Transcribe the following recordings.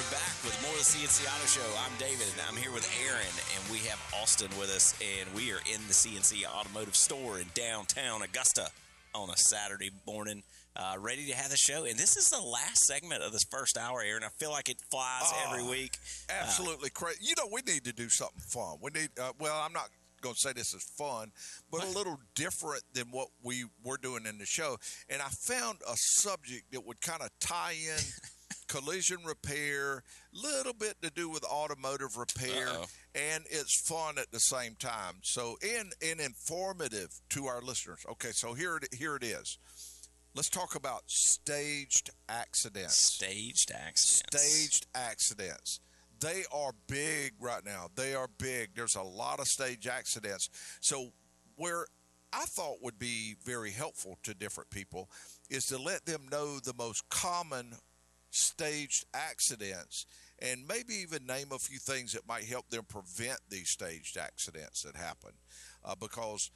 back with more of the CNC Auto Show. I'm David, and I'm here with Aaron, and we have Austin with us, and we are in the CNC Automotive Store in downtown Augusta on a Saturday morning, ready to have the show. And this is the last segment of this first hour, Aaron. I feel like it flies every week. Absolutely crazy. You know, we need to do something fun. We need, I'm not going to say this is fun, but a little different than what we were doing in the show. And I found a subject that would kind of tie in collision repair, little bit to do with automotive repair, and it's fun at the same time. So, and informative to our listeners. Okay, so here it is. Let's talk about staged accidents. Staged accidents. Staged accidents. They are big right now. They are big. There's a lot of stage accidents. So where I thought would be very helpful to different people is to let them know the most common staged accidents and maybe even name a few things that might help them prevent these staged accidents that happen. Because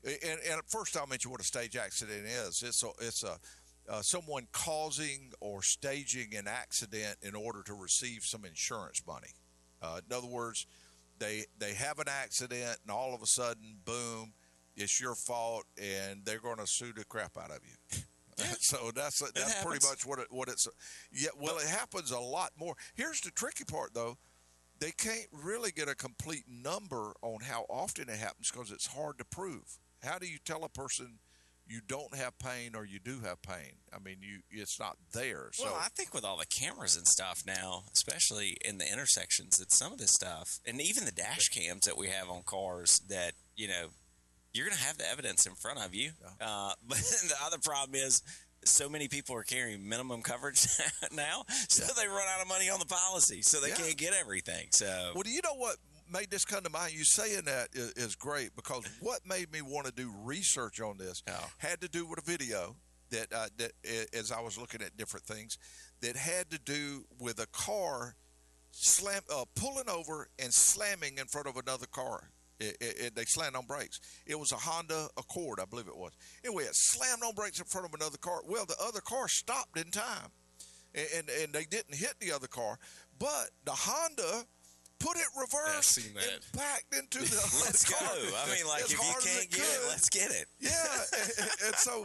first I'll mention what a stage accident is. It's someone causing or staging an accident in order to receive some insurance money. In other words, they have an accident and all of a sudden, boom, it's your fault and they're going to sue the crap out of you. So that's pretty much what it's. Yeah, well, it happens a lot more. Here's the tricky part, though. They can't really get a complete number on how often it happens because it's hard to prove. How do you tell a person you don't have pain or you do have pain? I mean, it's not there. So. Well, I think with all the cameras and stuff now, especially in the intersections, that some of this stuff, and even the dash cams that we have on cars, that you're going to have the evidence in front of you. Yeah. But the other problem is so many people are carrying minimum coverage now, so they run out of money on the policy, so they can't get everything. So, well, do you know what made this come to mind? You saying that is great, because what made me want to do research on this had to do with a video that as I was looking at different things, that had to do with a car pulling over and slamming in front of another car. They slammed on brakes. It was a Honda Accord, I believe it was. Anyway, it slammed on brakes in front of another car. Well, the other car stopped in time, and they didn't hit the other car, but the Honda put it reverse and backed into the other Let's car. go. I mean, like, if you can't get it, let's get it. Yeah,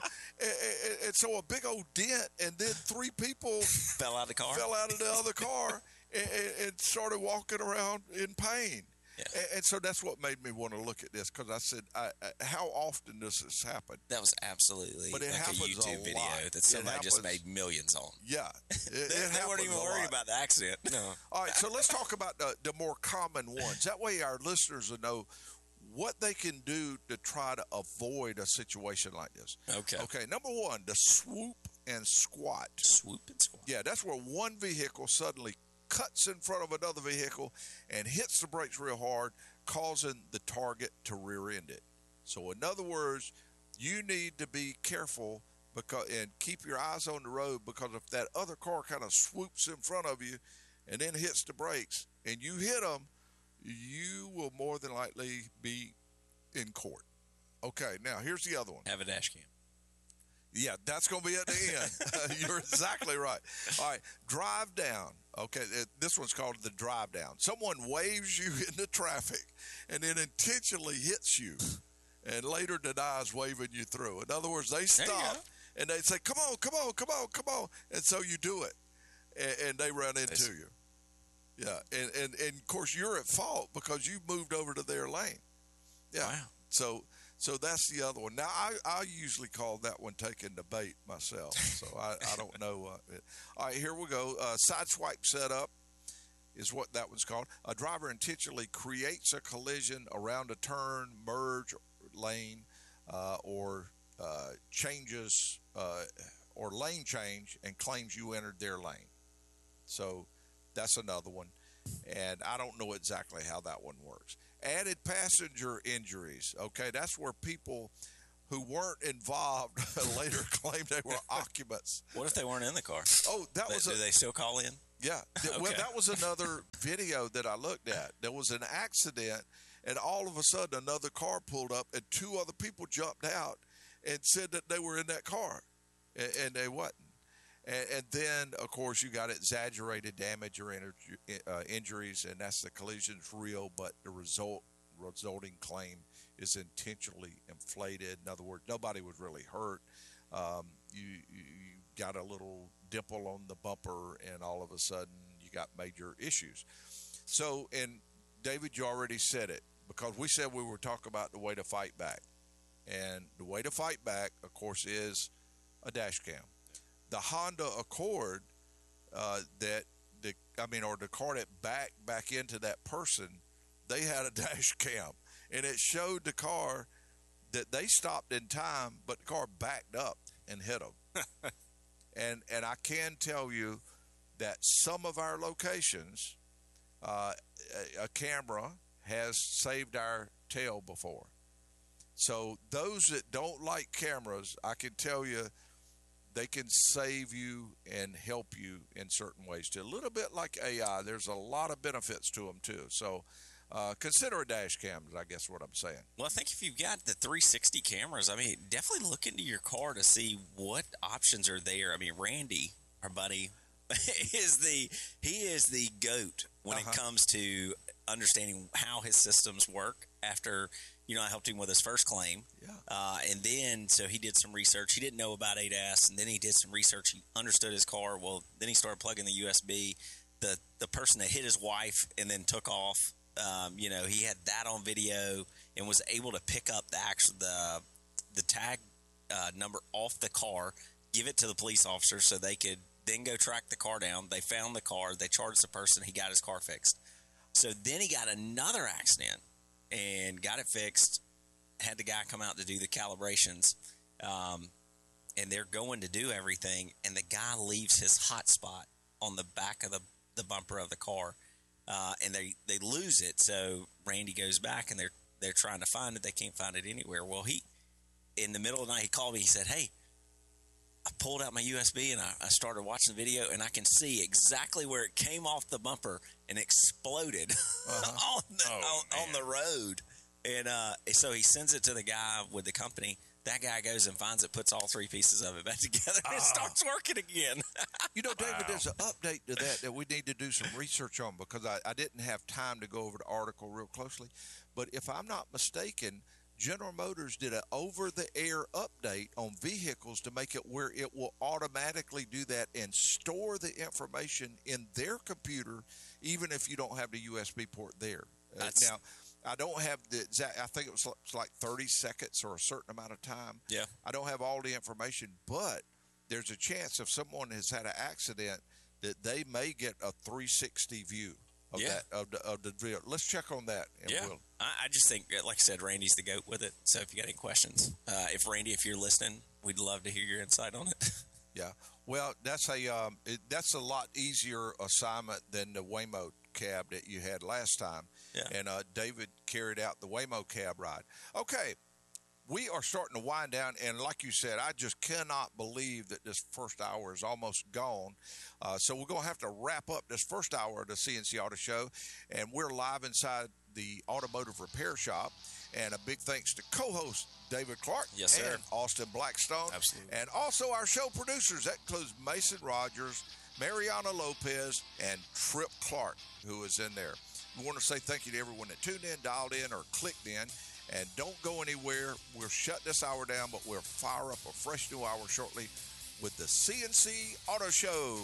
and so a big old dent, and then three people fell out of the car, fell out of the other car, and started walking around in pain. Yeah. And so that's what made me want to look at this, because I said, how often does this happen? That was absolutely like a YouTube video that somebody just made millions on. Yeah. They weren't even worried about the accident. No. All right, so let's talk about the more common ones. That way our listeners will know what they can do to try to avoid a situation like this. Okay, number one, the swoop and squat. Swoop and squat. Yeah, that's where one vehicle suddenly cuts in front of another vehicle and hits the brakes real hard, causing the target to rear-end it. So in other words, you need to be careful and keep your eyes on the road, because if that other car kind of swoops in front of you and then hits the brakes and you hit them, you will more than likely be in court. Okay, now here's the other one. Have a dash cam. Yeah, that's going to be at the end. You're exactly right. All right, drive down. Okay, this one's called the drive down. Someone waves you into traffic and then intentionally hits you and later denies waving you through. In other words, they stop and they say, come on, come on, come on, come on. And so you do it, and they run into you. Yeah, and of course, you're at fault because you moved over to their lane. Yeah, wow. So that's the other one. Now, I usually call that one taking the bait myself, so I don't know. All right, here we go. Side swipe setup is what that one's called. A driver intentionally creates a collision around a turn, merge lane, or changes or lane change and claims you entered their lane. So that's another one, and I don't know exactly how that one works. Added passenger injuries. Okay, that's where people who weren't involved later claim they were occupants. What if they weren't in the car? Oh, that was. Do they still call in? Yeah. Okay. Well, that was another video that I looked at. There was an accident, and all of a sudden another car pulled up, and two other people jumped out and said that they were in that car, and they wasn't. And then, of course, you got exaggerated damage or injuries, and that's the collision's real, but the resulting claim is intentionally inflated. In other words, nobody was really hurt. You got a little dimple on the bumper, and all of a sudden you got major issues. So, and David, you already said it, because we said we were talking about the way to fight back. And the way to fight back, of course, is a dash cam. The Honda Accord or the car that back into that person, they had a dash cam, and it showed the car that they stopped in time, but the car backed up and hit them. and I can tell you that some of our locations, a camera has saved our tail before. So those that don't like cameras, I can tell you, they can save you and help you in certain ways too. A little bit like AI. There's a lot of benefits to them too. So consider a dash cam, I guess what I'm saying. Well, I think if you've got the 360 cameras, I mean, definitely look into your car to see what options are there. I mean, Randy, our buddy, is the GOAT when it comes to understanding how his systems work after, I helped him with his first claim. Yeah. And then, so he did some research. He didn't know about ADAS, and then he did some research. He understood his car. Well, then he started plugging the USB. The person that hit his wife and then took off, he had that on video and was able to pick up the tag number off the car, give it to the police officer so they could then go track the car down. They found the car. They charged the person. He got his car fixed. So then he got another accident and got it fixed, had the guy come out to do the calibrations, and they're going to do everything, and the guy leaves his hotspot on the back of the bumper of the car, and they lose it. So Randy goes back, and they're trying to find it. They can't find it anywhere. Well, in the middle of the night, he called me. He said, "Hey, I pulled out my USB and I started watching the video, and I can see exactly where it came off the bumper and exploded on the road." And so he sends it to the guy with the company. That guy goes and finds it, puts all three pieces of it back together, and it starts working again. David, there's an update to that we need to do some research on, because I didn't have time to go over the article real closely. But if I'm not mistaken, General Motors did an over-the-air update on vehicles to make it where it will automatically do that and store the information in their computer, even if you don't have the USB port there. Now, I don't have the exact, I think it was like 30 seconds or a certain amount of time. Yeah. I don't have all the information, but there's a chance if someone has had an accident that they may get a 360 view of the video. Let's check on that. And I just think, like I said, Randy's the GOAT with it. So if you got any questions, if you're listening, we'd love to hear your insight on it. Yeah. Well, that's a lot easier assignment than the Waymo cab that you had last time. Yeah. And David carried out the Waymo cab ride. Okay. We are starting to wind down, and like you said, I just cannot believe that this first hour is almost gone. So we're going to have to wrap up this first hour of the CNC Auto Show, and we're live inside the Automotive Repair Shop. And a big thanks to co-host David Clark and Austin Blackstone. Absolutely. And also our show producers. That includes Mason Rogers, Mariana Lopez, and Trip Clark, who is in there. We want to say thank you to everyone that tuned in, dialed in, or clicked in. And don't go anywhere. We'll shut this hour down, but we'll fire up a fresh new hour shortly with the CNC Auto Show.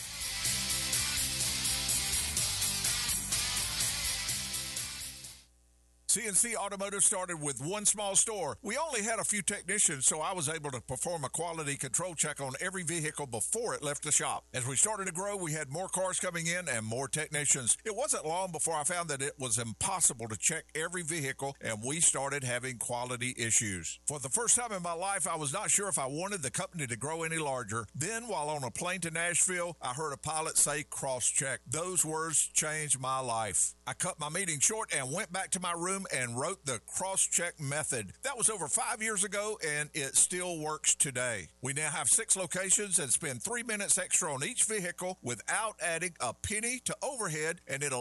CNC Automotive started with one small store. We only had a few technicians, so I was able to perform a quality control check on every vehicle before it left the shop. As we started to grow, we had more cars coming in and more technicians. It wasn't long before I found that it was impossible to check every vehicle, and we started having quality issues. For the first time in my life, I was not sure if I wanted the company to grow any larger. Then, while on a plane to Nashville, I heard a pilot say cross-check. Those words changed my life. I cut my meeting short and went back to my room and wrote the cross-check method. That was over 5 years ago, and it still works today. We now have 6 locations and spend 3 minutes extra on each vehicle without adding a penny to overhead, and it'll